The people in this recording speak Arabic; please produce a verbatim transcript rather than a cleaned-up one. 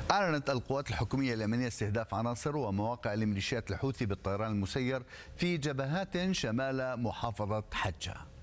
أعلنت القوات الحكومية اليمنية استهداف عناصر ومواقع لميليشيات الحوثي بالطيران المسير في جبهات شمال محافظة حجة.